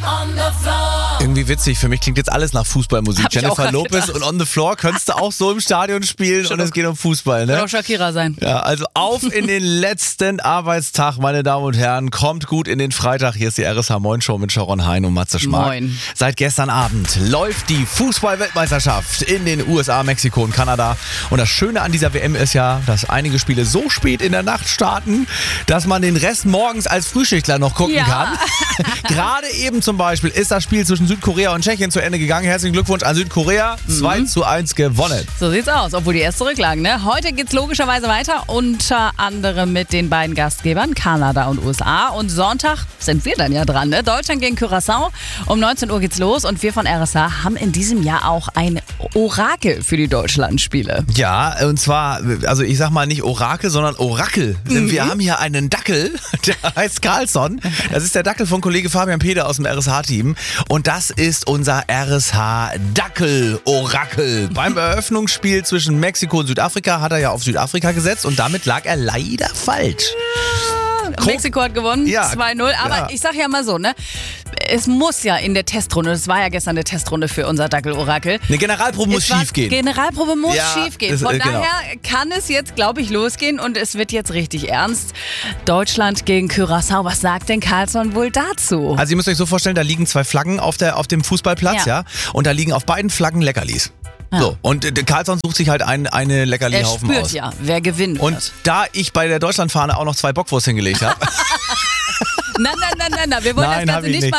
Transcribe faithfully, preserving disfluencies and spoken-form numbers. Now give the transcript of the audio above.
On the floor. Irgendwie witzig, für mich klingt jetzt alles nach Fußballmusik. Hab ich Jennifer auch Lopez gedacht. und On the Floor könntest du auch so im Stadion spielen und es geht um Fußball, Soll ne? auch Shakira sein. Ja, also auf in den letzten Arbeitstag, meine Damen und Herren. Kommt gut in den Freitag. Hier ist die R S H Moin Show mit Sharon Hein und Matze Schmark. Moin. Seit gestern Abend läuft die Fußball-Weltmeisterschaft in den U S A, Mexiko und Kanada. Und das Schöne an dieser W M ist ja, dass einige Spiele so spät in der Nacht starten, dass man den Rest morgens als Frühschichtler noch gucken Ja. kann. Gerade eben zum Beispiel ist das Spiel zwischen Südkorea und Tschechien zu Ende gegangen. Herzlichen Glückwunsch an Südkorea. zwei zu eins gewonnen. So sieht's aus, obwohl die erst zurücklagen. Ne? Heute geht's logischerweise weiter, unter anderem mit den beiden Gastgebern Kanada und U S A. Und Sonntag sind wir dann ja dran. Ne? Deutschland gegen Curaçao. Um neunzehn Uhr geht's los und wir von R S H haben in diesem Jahr auch ein Orakel für die Deutschlandspiele. Ja, und zwar, also ich sag mal nicht Orakel, sondern Orakel. Denn wir haben hier einen Dackel, der heißt Carlson. Das ist der Dackel von Kollege Fabian Peder aus dem R S H-Team. Und das ist unser R S H-Dackel-Orakel. Beim Eröffnungsspiel zwischen Mexiko und Südafrika hat er ja auf Südafrika gesetzt und damit lag er leider falsch. Guck. Mexiko hat gewonnen, Ja, zwei null. Aber ja. ich sag ja mal so, ne? Es muss ja in der Testrunde, das war ja gestern eine Testrunde für unser Dackel-Orakel. Eine Generalprobe muss Es war- schief gehen. Generalprobe muss Ja, schief gehen. das- Von äh, genau. daher kann es jetzt, glaube ich, losgehen und es wird jetzt richtig ernst. Deutschland gegen Curaçao. Was sagt denn Carlson wohl dazu? Also ihr müsst euch so vorstellen, da liegen zwei Flaggen auf, der, auf dem Fußballplatz, ja. Ja. Und da liegen auf beiden Flaggen Leckerlis. So, und äh, Carlson sucht sich halt ein, eine er Leckerli-Haufen spürt aus. ja, wer gewinnt. Und da ich bei der Deutschlandfahne auch noch zwei Bockwurst hingelegt habe, Nein, nein, nein, nein, nein. Wir wollen Nein, das hab Ganze ich nicht nicht. mal